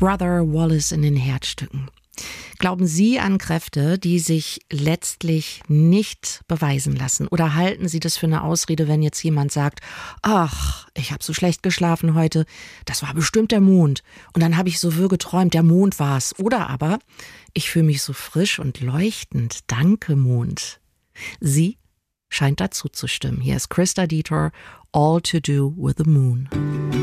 Brother Wallace in den Herzstücken. Glauben Sie an Kräfte, die sich letztlich nicht beweisen lassen? Oder halten Sie das für eine Ausrede, wenn jetzt jemand sagt, ach, ich habe so schlecht geschlafen heute, das war bestimmt der Mond. Und dann habe ich so wirr geträumt, der Mond war's. Oder aber, ich fühle mich so frisch und leuchtend, danke Mond. Sie scheint dazu zu stimmen. Hier ist Christa Dieter, All to Do with the Moon.